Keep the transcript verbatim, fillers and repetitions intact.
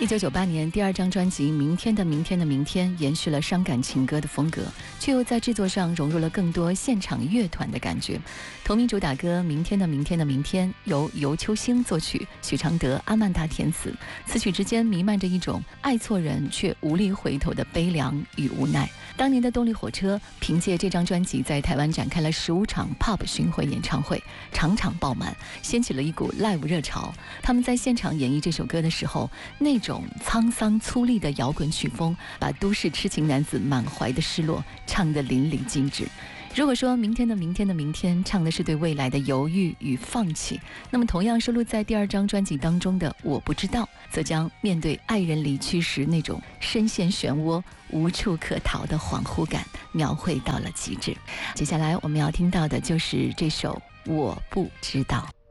一九九八年第二张专辑《明天的明天的明天》延续了伤感情歌的风格，却又在制作上融入了更多现场乐团的感觉。同名主打歌《明天的明天的明天》由尤秋兴作曲，许常德、阿曼达填词，词曲之间弥漫着一种爱错人却无力回头的悲凉与无奈。当年的动力火车凭借这张专辑在台湾展开了十五场 pub 巡回演唱会，场场爆满，掀起了一股 live 热潮。他们在现场演绎这首歌的时候，那种沧桑粗粝的摇滚曲风，把都市痴情男子满怀的失落唱得淋漓尽致。如果说明天的明天的明天唱的是对未来的犹豫与放弃，那么同样收录在第二张专辑当中的我不知道，则将面对爱人离去时那种深陷漩涡无处可逃的恍惚感描绘到了极致。接下来我们要听到的就是这首我不知道。